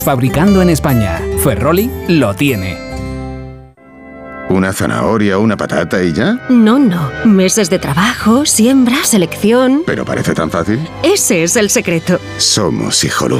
Fabricando en España. Ferroli lo tiene. ¿Una zanahoria, una patata y ya? No. Meses de trabajo, siembra, selección... ¿Pero parece tan fácil? Ese es el secreto. Somos Hijolu.